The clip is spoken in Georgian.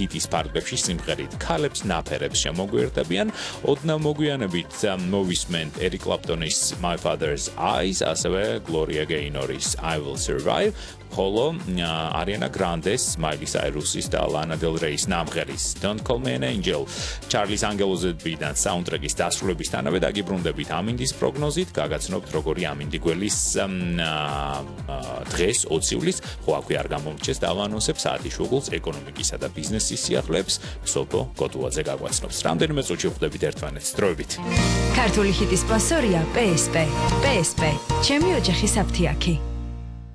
ჰიტის ფარგლებში სიმღერით ქალებს ნაფერებს შემოგვიერთებიან. ოდნავ მოგვიანებით მოვისმენთ ერიკ კლაპტონის My Father's Eyes, ასევე გლორია გეინორის I Will Survive. ხოლო Ariana Grande's, Miley Cyrus's და Lana Del Rey's ნამღერის Don't Call Me an Angel. Charlie's ანგელოზებიდან საუნდტრეკის დასრულებისთანავე დაგიბრუნდებით ამინდის პროგნოზით, გაგაცნობთ როგორი ამინდი გველის დღეს 20 ივლისს, ხო აქვე არ გამომრჩეს და ავანონსებ საათი შუღულს ეკონომიკისა და ბიზნესის სიახლეებს სოფო კოტუაძე გაგვაცნობს. რამდენიმე წუთში ვხვდებით ერთმანეთს. დროებით. ქართული ჰიტის სპონსორია PSP. PSP. ჩემი ოჯახის აფთიაქი.